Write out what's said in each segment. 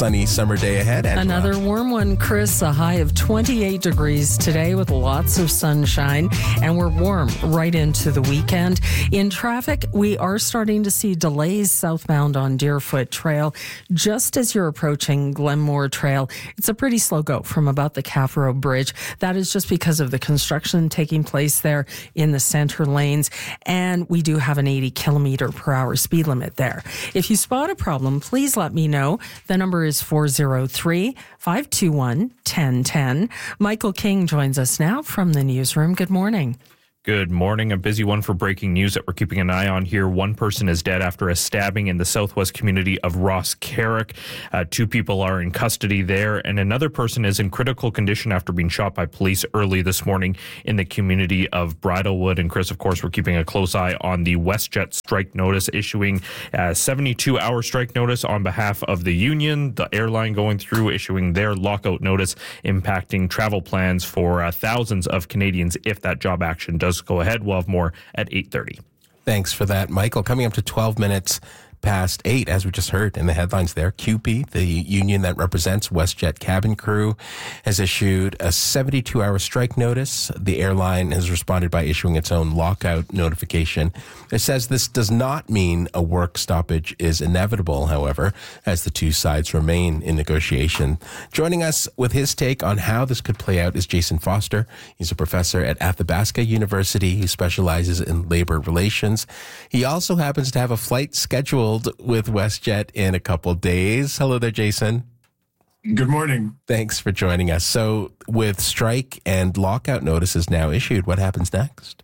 sunny summer day ahead, Angela. Another warm one, Chris. A high of 28 degrees today with lots of sunshine, and we're warm right into the weekend. In traffic, we are starting to see delays southbound on Deerfoot Trail. Just as you're approaching Glenmore Trail, it's a pretty slow go from about the Cavro Bridge. That is just because of the construction taking place there in the center lanes, and we do have an 80 kilometer per hour speed limit there. If you spot a problem, please let me know. The number is 403-521-1010. Michael King joins us now from the newsroom. Good morning. Good morning. A busy one for breaking news that we're keeping an eye on here. One person is dead after a stabbing in the southwest community of Ross Carrick. 2 people are in custody there, and another person is in critical condition after being shot by police early this morning in the community of Bridlewood. And Chris, of course, we're keeping a close eye on the WestJet strike notice, issuing a 72-hour strike notice on behalf of the union. The airline going through issuing their lockout notice, impacting travel plans for thousands of Canadians if that job action does go ahead. We'll have more at 8:30. Thanks for that, Michael. Coming up to 12 minutes past 8, as we just heard in the headlines there, CUPE, the union that represents WestJet cabin crew, has issued a 72-hour strike notice. The airline has responded by issuing its own lockout notification. It says this does not mean a work stoppage is inevitable, however, as the two sides remain in negotiation. Joining us with his take on how this could play out is Jason Foster. He's a professor at Athabasca University who specializes in labor relations. He also happens to have a flight scheduled with WestJet in a couple days. Hello there, Jason. Good morning. Thanks for joining us. So with strike and lockout notices now issued, what happens next?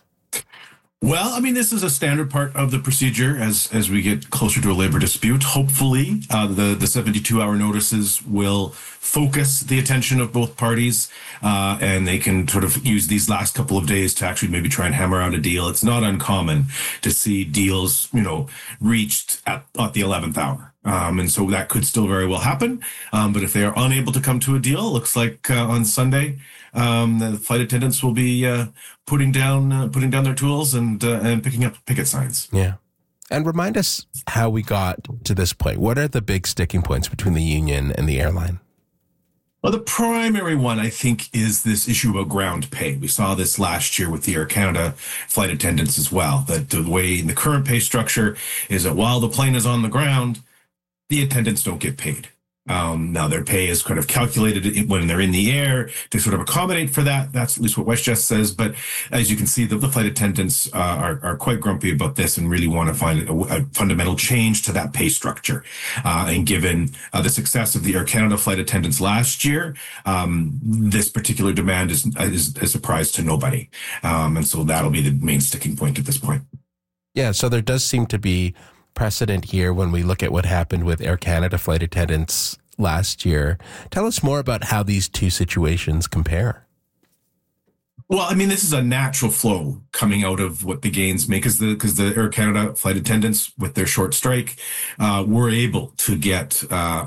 Well, I mean, this is a standard part of the procedure as we get closer to a labor dispute. Hopefully, the 72-hour notices will focus the attention of both parties, and they can sort of use these last couple of days to actually maybe try and hammer out a deal. It's not uncommon to see deals, reached at the 11th hour. And so that could still very well happen. But if they are unable to come to a deal, looks like on Sunday, the flight attendants will be putting down their tools and picking up picket signs. Yeah. And remind us how we got to this point. What are the big sticking points between the union and the airline? Well, the primary one, I think, is this issue about ground pay. We saw this last year with the Air Canada flight attendants as well, that the way in the current pay structure is that while the plane is on the ground, the attendants don't get paid. Now their pay is kind of calculated when they're in the air to sort of accommodate for that. That's at least what WestJet says. But as you can see, the flight attendants are quite grumpy about this and really want to find a fundamental change to that pay structure. And given the success of the Air Canada flight attendants last year, this particular demand is a surprise to nobody. And so that'll be the main sticking point at this point. Yeah, so there does seem to be precedent here when we look at what happened with Air Canada flight attendants last year. Tell us more about how these two situations compare. Well, I mean, this is a natural flow coming out of what the gains make, because the Air Canada flight attendants, with their short strike, were able to get,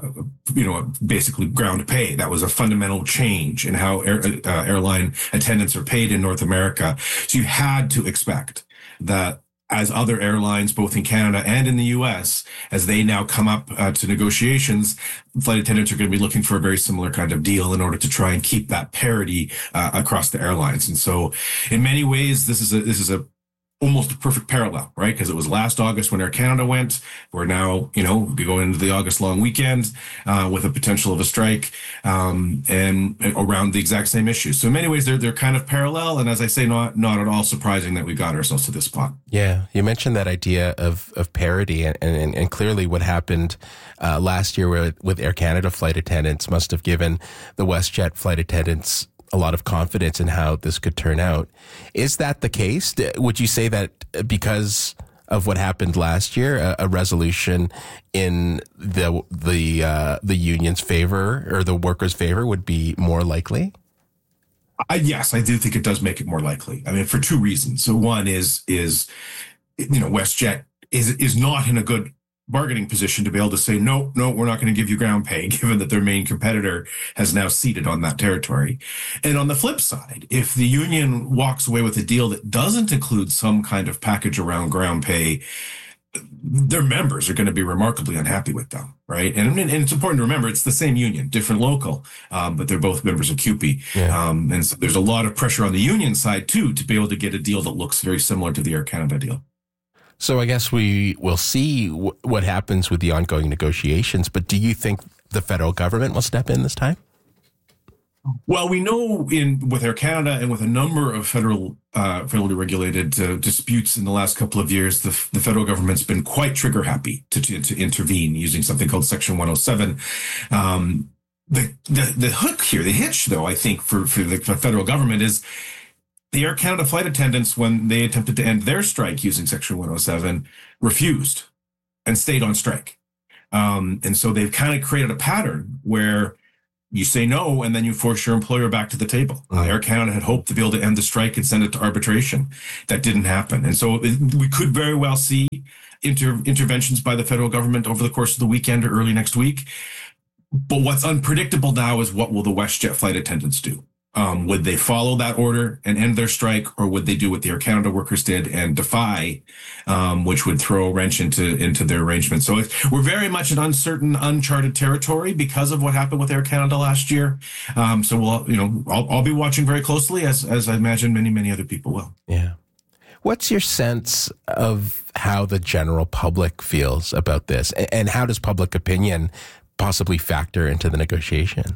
basically ground pay. That was a fundamental change in how airline attendants are paid in North America. So you had to expect that as other airlines, both in Canada and in the U.S., as they now come up to negotiations, flight attendants are going to be looking for a very similar kind of deal in order to try and keep that parity across the airlines. And so, in many ways, this is a almost a perfect parallel, right? Because it was last August when Air Canada went. We're now, we go into the August long weekend with a potential of a strike and around the exact same issue. So in many ways, they're kind of parallel. And as I say, not at all surprising that we got ourselves to this spot. Yeah, you mentioned that idea of parity, and clearly what happened last year with Air Canada flight attendants must have given the WestJet flight attendants a lot of confidence in how this could turn out. Is that the case? Would you say that because of what happened last year, a resolution in the union's favor or the workers' favor would be more likely? Yes, I do think it does make it more likely. I mean, for two reasons. So one is WestJet is not in a good bargaining position to be able to say, no, we're not going to give you ground pay, given that their main competitor has now ceded on that territory. And on the flip side, if the union walks away with a deal that doesn't include some kind of package around ground pay, their members are going to be remarkably unhappy with them, right? And it's important to remember it's the same union, different local, but they're both members of CUPE. Yeah. And so there's a lot of pressure on the union side too to be able to get a deal that looks very similar to the Air Canada deal. So I guess we will see what happens with the ongoing negotiations, but do you think the federal government will step in this time? Well, we know with Air Canada and with a number of federally regulated disputes in the last couple of years, the federal government's been quite trigger happy to intervene using something called Section 107. The hook here, the hitch, though, I think for the federal government is the Air Canada flight attendants, when they attempted to end their strike using Section 107, refused and stayed on strike. And so they've kind of created a pattern where you say no, and then you force your employer back to the table. Air Canada had hoped to be able to end the strike and send it to arbitration. That didn't happen. And so we could very well see interventions by the federal government over the course of the weekend or early next week. But what's unpredictable now is what will the WestJet flight attendants do? Would they follow that order and end their strike, or would they do what the Air Canada workers did and defy, which would throw a wrench into their arrangement? So we're very much in uncertain, uncharted territory because of what happened with Air Canada last year. So I'll be watching very closely, as I imagine many other people will. Yeah. What's your sense of how the general public feels about this, and how does public opinion possibly factor into the negotiation?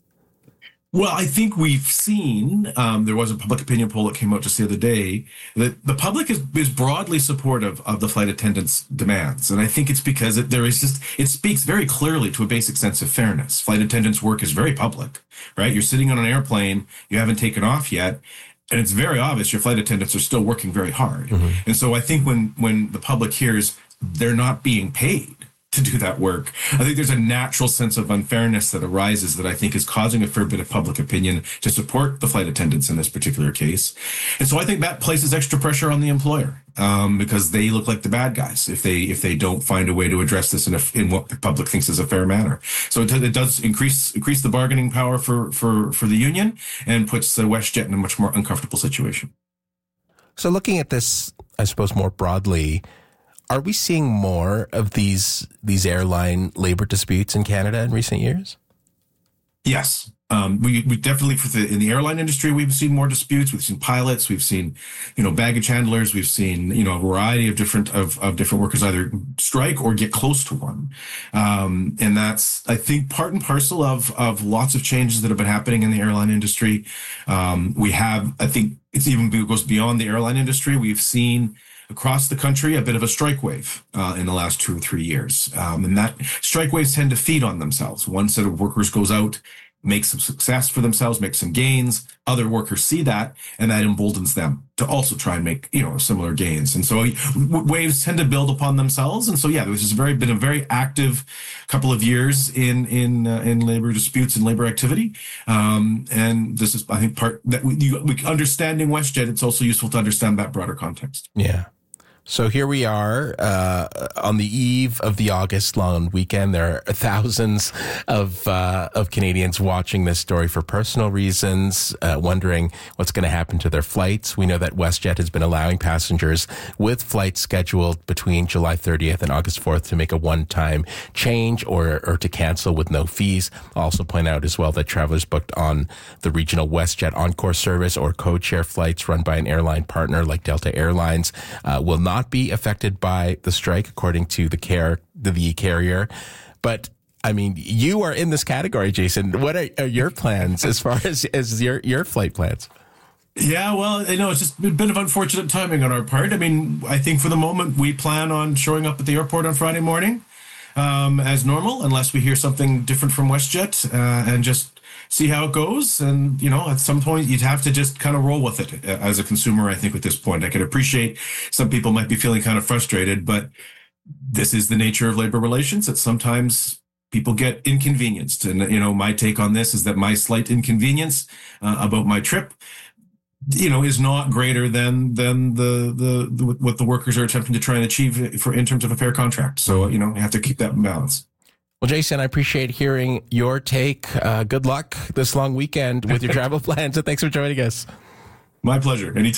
Well, I think we've seen, there was a public opinion poll that came out just the other day, that the public is broadly supportive of the flight attendants' demands. And I think it's because it speaks very clearly to a basic sense of fairness. Flight attendants' work is very public, right? You're sitting on an airplane, you haven't taken off yet, and it's very obvious your flight attendants are still working very hard. Mm-hmm. And so I think when the public hears they're not being paid to do that work, I think there's a natural sense of unfairness that arises that I think is causing a fair bit of public opinion to support the flight attendants in this particular case. And so I think that places extra pressure on the employer, because they look like the bad guys if they don't find a way to address this in what the public thinks is a fair manner. So it does increase the bargaining power for the union and puts WestJet in a much more uncomfortable situation. So looking at this, I suppose, more broadly, are we seeing more of these airline labor disputes in Canada in recent years? Yes. We definitely, in the airline industry, we've seen more disputes. We've seen pilots. We've seen, baggage handlers. We've seen, a variety of different workers either strike or get close to one. And that's, I think, part and parcel of lots of changes that have been happening in the airline industry. We have, I think it even goes beyond the airline industry. We've seen across the country a bit of a strike wave in the last 2 or 3 years. And that strike waves tend to feed on themselves. One set of workers goes out, makes some success for themselves, makes some gains. Other workers see that, and that emboldens them to also try and make, similar gains. And so waves tend to build upon themselves. And so, yeah, this has been a very active couple of years in labor disputes and labor activity. And this is, I think, part that we understanding WestJet, it's also useful to understand that broader context. Yeah. So here we are on the eve of the August long weekend. There are thousands of Canadians watching this story for personal reasons, wondering what's going to happen to their flights. We know that WestJet has been allowing passengers with flights scheduled between July 30th and August 4th to make a one-time change or to cancel with no fees. I'll also point out as well that travelers booked on the regional WestJet Encore service or code-share flights run by an airline partner like Delta Airlines will not be affected by the strike, according to the carrier. But I mean, you are in this category, Jason. What are your plans as far as your flight plans? Yeah, well, it's just a bit of unfortunate timing on our part. I mean, I think for the moment we plan on showing up at the airport on Friday morning as normal, unless we hear something different from WestJet, and just see how it goes. And, at some point you'd have to just kind of roll with it as a consumer. I think at this point, I can appreciate some people might be feeling kind of frustrated, but this is the nature of labor relations, that sometimes people get inconvenienced. And, my take on this is that my slight inconvenience about my trip, is not greater than the what the workers are attempting to try and achieve in terms of a fair contract. So, you have to keep that in balance. Well, Jason, I appreciate hearing your take. Good luck this long weekend with your travel plans, and thanks for joining us. My pleasure. Anytime.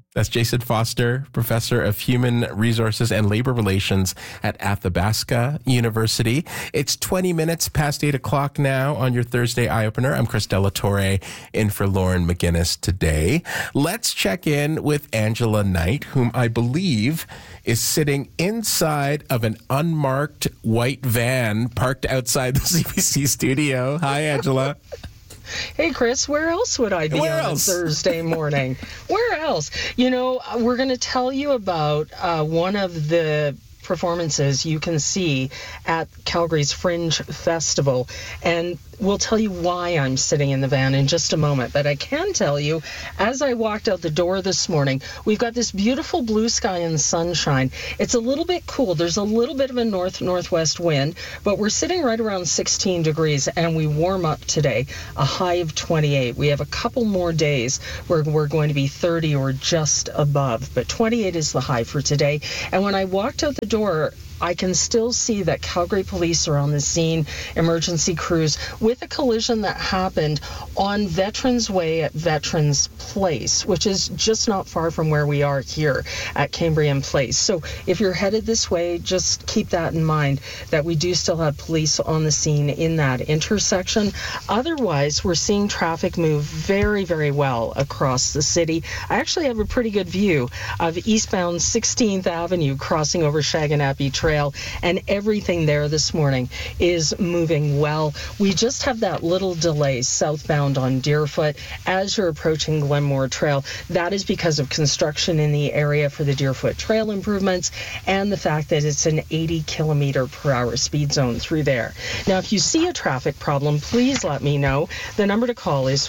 That's Jason Foster, Professor of Human Resources and Labor Relations at Athabasca University. It's 20 minutes past 8 o'clock now on your Thursday Eye-Opener. I'm Chris Delatorre in for Lauren McGinnis today. Let's check in with Angela Knight, whom I believe is sitting inside of an unmarked white van parked outside the CBC studio. Hi, Angela. Hey, Chris, where else would I be on a Thursday morning? Where else? You know, we're going to tell you about one of the performances you can see at Calgary's Fringe Festival, and we'll tell you why I'm sitting in the van in just a moment. But I can tell you, as I walked out the door this morning, we've got this beautiful blue sky and sunshine. It's a little bit cool. There's a little bit of a north-northwest wind, but we're sitting right around 16 degrees, and we warm up today, a high of 28. We have a couple more days where we're going to be 30 or just above, but 28 is the high for today. And when I walked out the door, I can still see that Calgary police are on the scene, emergency crews, with a collision that happened on Veterans Way at Veterans Place, which is just not far from where we are here at Cambrian Place. So if you're headed this way, just keep that in mind, that we do still have police on the scene in that intersection. Otherwise, we're seeing traffic move very, very well across the city. I actually have a pretty good view of eastbound 16th Avenue crossing over Shaganappi Trail, and everything there this morning is moving well. We just have that little delay southbound on Deerfoot as you're approaching Glenmore Trail. That is because of construction in the area for the Deerfoot Trail improvements and the fact that it's an 80 kilometer per hour speed zone through there. Now, if you see a traffic problem, please let me know. The number to call is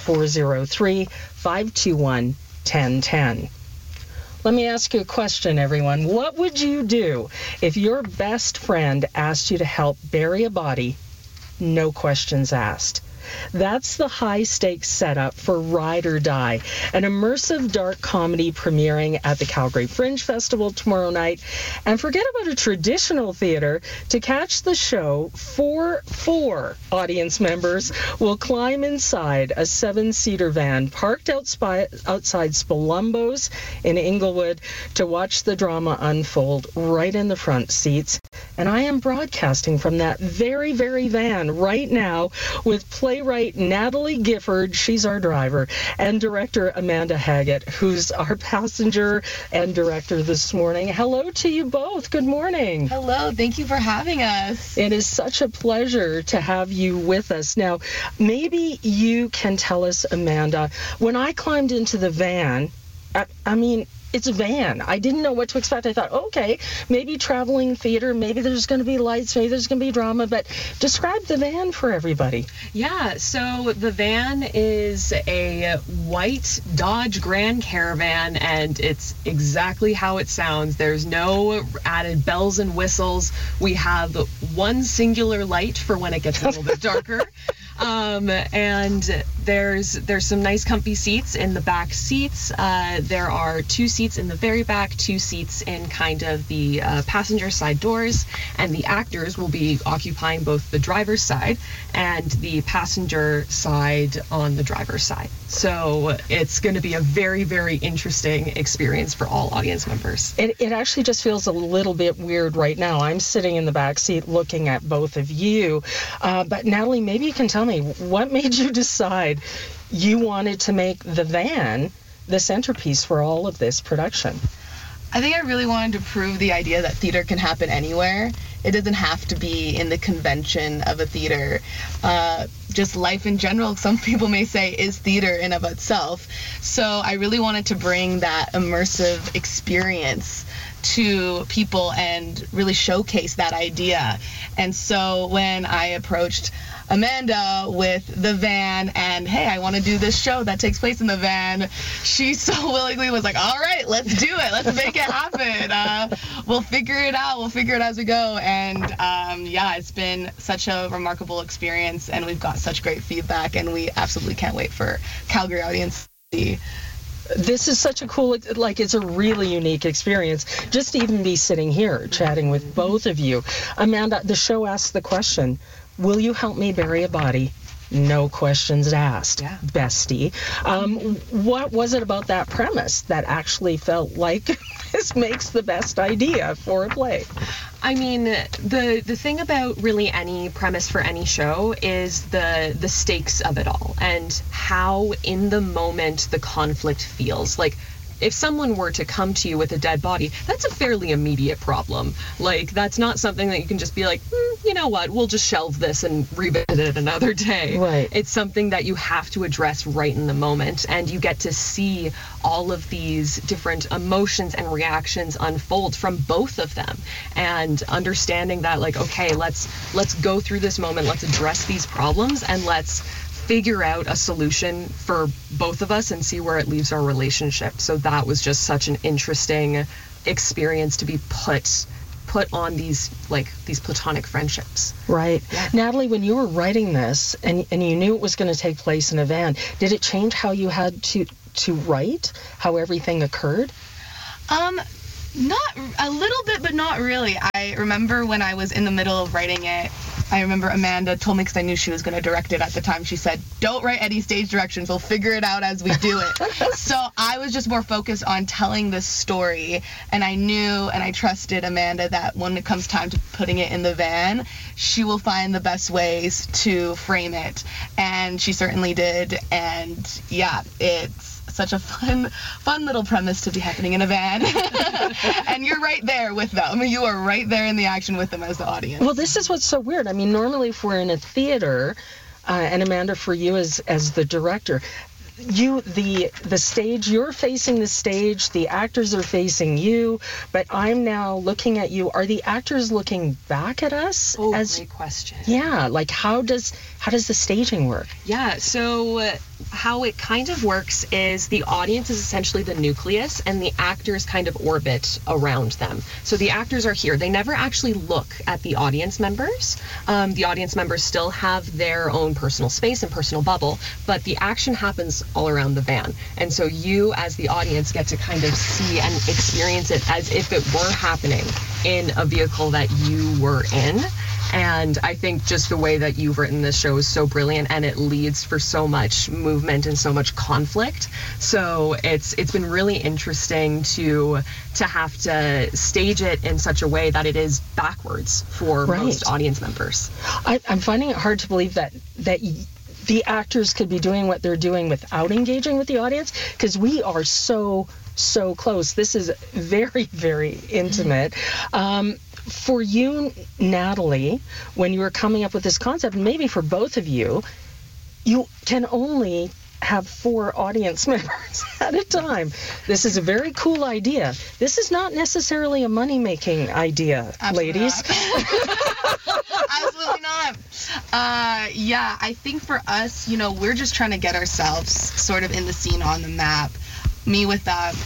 403-521-1010. Let me ask you a question, everyone. What would you do if your best friend asked you to help bury a body, no questions asked? That's the high-stakes setup for Ride or Die, an immersive dark comedy premiering at the Calgary Fringe Festival tomorrow night. And forget about a traditional theater. To catch the show, four audience members will climb inside a 7-seater van parked outside Spolumbo's in Inglewood to watch the drama unfold right in the front seats. And I am broadcasting from that very, very van right now with playwright Natalie Gifford, she's our driver, and director Amanda Haggett, who's our passenger and director this morning. Hello to you both. Good morning. Hello. Thank you for having us. It is such a pleasure to have you with us. Now, maybe you can tell us, Amanda, when I climbed into the van, I mean, it's a van. I didn't know what to expect. I thought, okay, maybe traveling theater, maybe there's going to be lights, maybe there's going to be drama, but describe the van for everybody. Yeah, so the van is a white Dodge Grand Caravan, and it's exactly how it sounds. There's no added bells and whistles. We have one singular light for when it gets a little bit darker. And there's some nice comfy seats in the back seats. There are 2 seats in the very back, 2 seats in kind of the passenger side doors, and the actors will be occupying both the driver's side and the passenger side on the driver's side. So it's going to be a very, very interesting experience for all audience members. It actually just feels a little bit weird right now. I'm sitting in the back seat looking at both of you. But Natalie, maybe you can tell me, what made you decide you wanted to make the van the centerpiece for all of this production? I think I really wanted to prove the idea that theater can happen anywhere. It doesn't have to be in the convention of a theater. Just life in general, some people may say, is theater in of itself. So I really wanted to bring that immersive experience to people and really showcase that idea. And so when I approached Amanda with the van and, hey, I want to do this show that takes place in the van, she so willingly was like, all right, let's do it. Let's make it happen. We'll figure it out. We'll figure it as we go. And yeah, it's been such a remarkable experience, and we've got such great feedback, and we absolutely can't wait for Calgary audience to see. This is such a cool, it's a really unique experience just to even be sitting here chatting with both of you. Amanda, the show asks the question, will you help me bury a body? no questions asked, Yeah. bestie. What was it about that premise that actually felt like this makes the best idea for a play? I mean, the thing about really any premise for any show is the stakes of it all and how in the moment the conflict feels. Like, if someone were to come to you with a dead body, that's a fairly immediate problem. Like, that's not something that you can just be like, you know what, we'll just shelve this and revisit it another day. Right. It's something that you have to address right in the moment, and you get to see all of these different emotions and reactions unfold from both of them, and understanding that, like, okay, let's go through this moment, let's address these problems, and let's figure out a solution for both of us and see where it leaves our relationship. So that was just such an interesting experience to be put on these platonic friendships. Right. Yeah. Natalie, when you were writing this and you knew it was going to take place in a van, did it change how you had to write, how everything occurred? Not a little bit, but not really. I remember when I was in the middle of writing it, I remember Amanda told me, because I knew she was going to direct it at the time, she said, don't write any stage directions, we'll figure it out as we do it. So I was just more focused on telling this story, and I knew and I trusted Amanda that when it comes time to putting it in the van, she will find the best ways to frame it, and she certainly did. And yeah, it's such a fun little premise to be happening in a van. And you're right there with them. You are right there in the action with them as the audience. Well, this is what's so weird. I mean, normally if we're in a theater, and Amanda, for you as the director, the stage, you're facing the stage, the actors are facing you, but I'm now looking at you. Are the actors looking back at us? Oh, great question. Yeah, like how does the staging work? Yeah, so how it kind of works is the audience is essentially the nucleus and the actors kind of orbit around them. So the actors are here. They never actually look at the audience members. The audience members still have their own personal space and personal bubble, but the action happens all around the van. And so you as the audience get to kind of see and experience it as if it were happening in a vehicle that you were in. And I think just the way that you've written this show is so brilliant, and it leads for so much movement and so much conflict. So it's been really interesting to have to stage it in such a way that it is backwards for most audience members. I'm finding it hard to believe that the actors could be doing what they're doing without engaging with the audience, because we are so close. This is very, very intimate. For you, Natalie, when you were coming up with this concept, and maybe for both of you, you can only have 4 audience members at a time. This is a very cool idea. This is not necessarily a money-making idea, Absolutely ladies. Not. Absolutely not. Yeah, I think for us, we're just trying to get ourselves sort of in the scene, on the map. Me with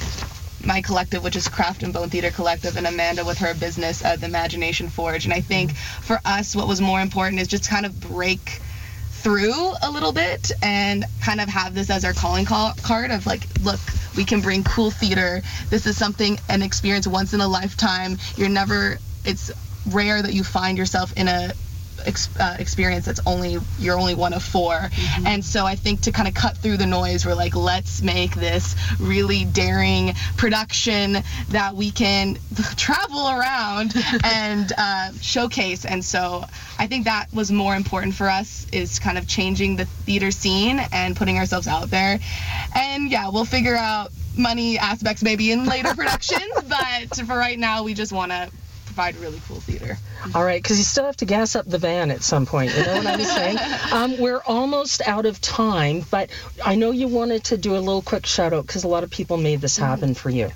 my collective, which is Craft and Bone Theater Collective, and Amanda with her business, the Imagination Forge. And I think for us, what was more important is just kind of break through a little bit and kind of have this as our calling card of like, look, we can bring cool theater. This is an experience once in a lifetime. It's rare that you find yourself in a experience that's you're only one of 4. Mm-hmm. And so I think to kind of cut through the noise, we're like, let's make this really daring production that we can travel around and showcase. And so I think that was more important for us, is kind of changing the theater scene and putting ourselves out there. And yeah, we'll figure out money aspects maybe in later productions, but for right now, we just want to provide really cool theater. All right, because you still have to gas up the van at some point. You know what I'm saying? We're almost out of time, but I know you wanted to do a little quick shout out because a lot of people made this happen for you.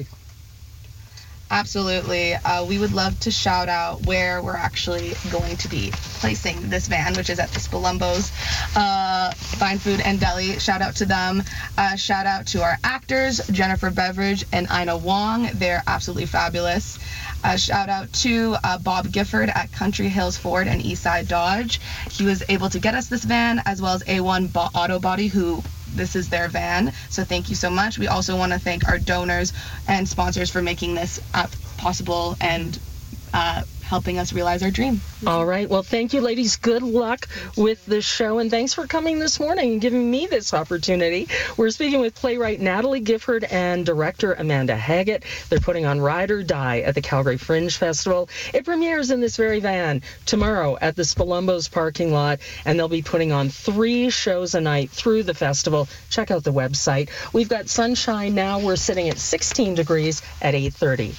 Absolutely. We would love to shout out where we're actually going to be placing this van, which is at the Spolumbo's Fine Food and Deli. Shout out to them. Shout out to our actors, Jennifer Beveridge and Ina Wong. They're absolutely fabulous. Shout out to Bob Gifford at Country Hills Ford and Eastside Dodge. He was able to get us this van, as well as A1 Auto Body, who this is their van. So thank you so much. We also want to thank our donors and sponsors for making this possible and helping us realize our dream. All right. Well, thank you, ladies. Good luck with the show, and thanks for coming this morning and giving me this opportunity. We're speaking with playwright Natalie Gifford and director Amanda Haggett. They're putting on Ride or Die at the Calgary Fringe Festival. It premieres in this very van tomorrow at the Spolumbos parking lot, and they'll be putting on 3 shows a night through the festival. Check out the website. We've got sunshine now. We're sitting at 16 degrees at 8:30.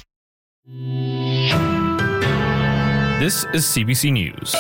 This is CBC News.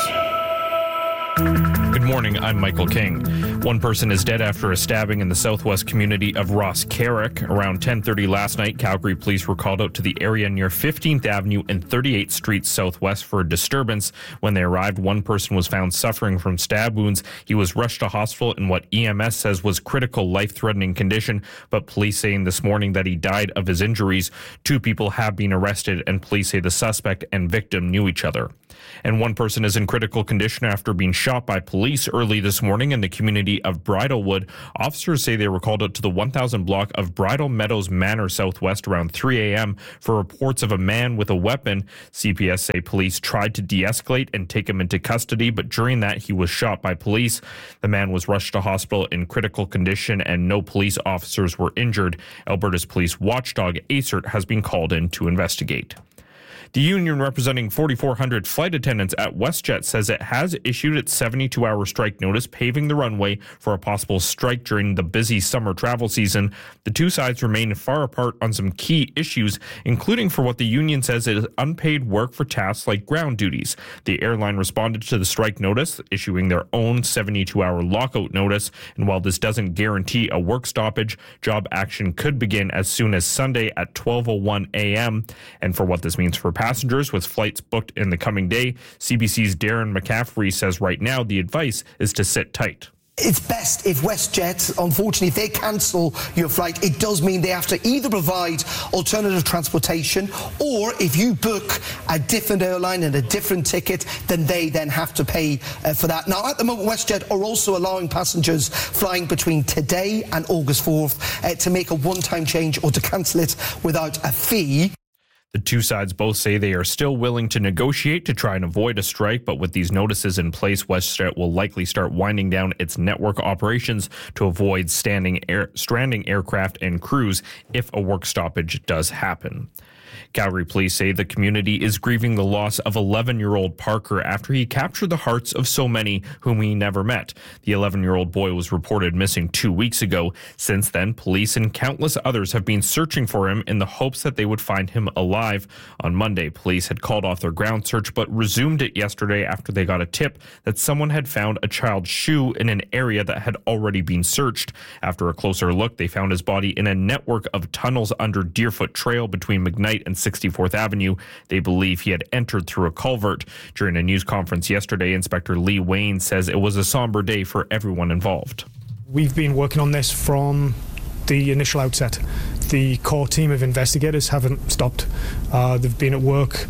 Good morning, I'm Michael King. One person is dead after a stabbing in the southwest community of Ross Carrick. Around 10:30 last night, Calgary police were called out to the area near 15th Avenue and 38th Street Southwest for a disturbance. When they arrived, one person was found suffering from stab wounds. He was rushed to hospital in what EMS says was critical life-threatening condition, but police saying this morning that he died of his injuries. 2 people have been arrested, and police say the suspect and victim knew each other. And one person is in critical condition after being shot by police early this morning in the community of Bridlewood. Officers say they were called out to the 1000 block of Bridle Meadows Manor Southwest around 3 a.m. for reports of a man with a weapon. CPS say police tried to de-escalate and take him into custody, but during that he was shot by police. The man was rushed to hospital in critical condition and no police officers were injured. Alberta's police watchdog ACERT has been called in to investigate. The union representing 4,400 flight attendants at WestJet says it has issued its 72-hour strike notice, paving the runway for a possible strike during the busy summer travel season. The two sides remain far apart on some key issues, including for what the union says is unpaid work for tasks like ground duties. The airline responded to the strike notice, issuing their own 72-hour lockout notice. And while this doesn't guarantee a work stoppage, job action could begin as soon as Sunday at 12:01 a.m. And for what this means for passengers with flights booked in the coming day, CBC's Darren McCaffrey says right now the advice is to sit tight. It's best if WestJet, unfortunately, if they cancel your flight, it does mean they have to either provide alternative transportation, or if you book a different airline and a different ticket, then they then have to pay for that. Now, at the moment, WestJet are also allowing passengers flying between today and August 4th to make a one-time change or to cancel it without a fee. The two sides both say they are still willing to negotiate to try and avoid a strike, but with these notices in place, WestJet will likely start winding down its network operations to avoid stranding aircraft and crews if a work stoppage does happen. Calgary police say the community is grieving the loss of 11-year-old Parker after he captured the hearts of so many whom he never met. The 11-year-old boy was reported missing 2 weeks ago. Since then, police and countless others have been searching for him in the hopes that they would find him alive. On Monday, police had called off their ground search but resumed it yesterday after they got a tip that someone had found a child's shoe in an area that had already been searched. After a closer look, they found his body in a network of tunnels under Deerfoot Trail between McKnight and 64th Avenue. They believe he had entered through a culvert. During a news conference yesterday, Inspector Lee Wayne says it was a somber day for everyone involved. We've been working on this from the initial outset. The core team of investigators haven't stopped. They've been at work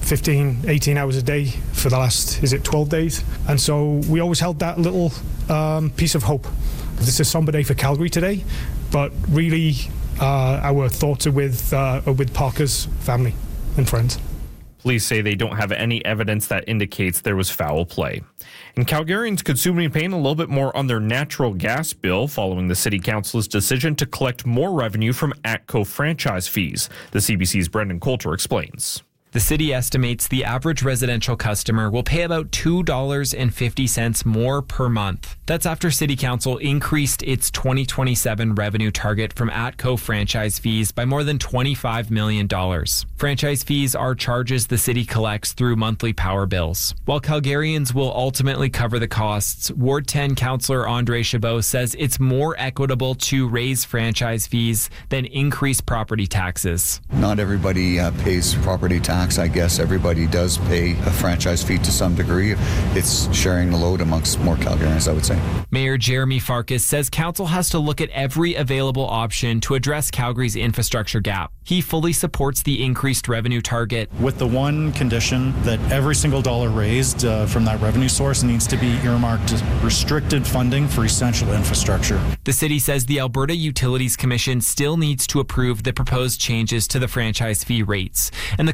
15, 18 hours a day for the last, 12 days? And so we always held that little piece of hope. This is a somber day for Calgary today, but really our thoughts are with Parker's family and friends. Police say they don't have any evidence that indicates there was foul play. And Calgarians could soon be paying a little bit more on their natural gas bill following the City Council's decision to collect more revenue from ATCO franchise fees. The CBC's Brendan Coulter explains. The city estimates the average residential customer will pay about $2.50 more per month. That's after City Council increased its 2027 revenue target from ATCO franchise fees by more than $25 million. Franchise fees are charges the city collects through monthly power bills. While Calgarians will ultimately cover the costs, Ward 10 Councillor Andre Chabot says it's more equitable to raise franchise fees than increase property taxes. Not everybody pays property tax. I guess everybody does pay a franchise fee to some degree. It's sharing the load amongst more Calgarians, I would say. Mayor Jeremy Farkas says council has to look at every available option to address Calgary's infrastructure gap. He fully supports the increased revenue target, with the one condition that every single dollar raised from that revenue source needs to be earmarked as restricted funding for essential infrastructure. The city says the Alberta Utilities Commission still needs to approve the proposed changes to the franchise fee rates, and the costs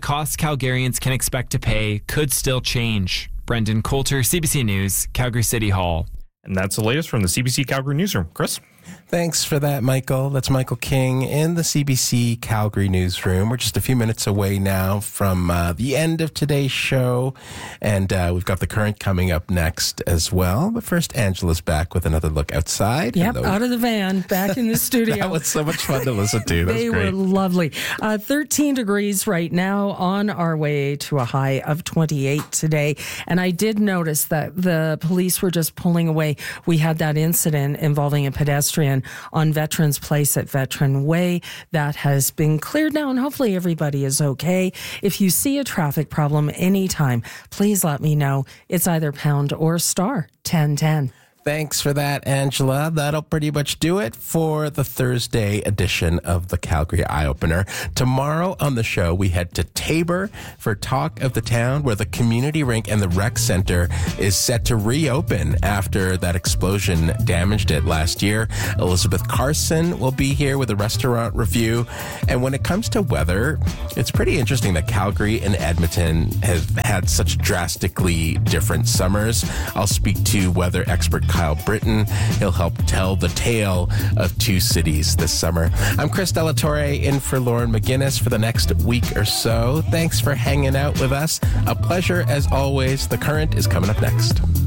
Calgarians can expect to pay could still change. Brendan Coulter, CBC News, Calgary City Hall. And that's the latest from the CBC Calgary Newsroom. Chris? Thanks for that, Michael. That's Michael King in the CBC Calgary newsroom. We're just a few minutes away now from the end of today's show, and we've got the current coming up next as well. But first, Angela's back with another look outside. Yep, out of the van, back in the studio. That was so much fun to listen to. That they was great. were lovely. 13 degrees right now, on our way to a high of 28 today. And I did notice that the police were just pulling away. We had that incident involving a pedestrian on Veterans Place at Veteran Way. That has been cleared now, and hopefully everybody is okay. If you see a traffic problem anytime, please let me know. It's either pound or star 1010. Thanks for that, Angela. That'll pretty much do it for the Thursday edition of the Calgary Eye Opener. Tomorrow on the show, we head to Taber for Talk of the Town, where the community rink and the rec center is set to reopen after that explosion damaged it last year. Elizabeth Carson will be here with a restaurant review. And when it comes to weather, it's pretty interesting that Calgary and Edmonton have had such drastically different summers. I'll speak to weather expert Kyle Britton. He'll help tell the tale of two cities this summer. I'm Chris Delatorre in for Lauren McGinnis for the next week or so. Thanks for hanging out with us. A pleasure as always. The Current is coming up next.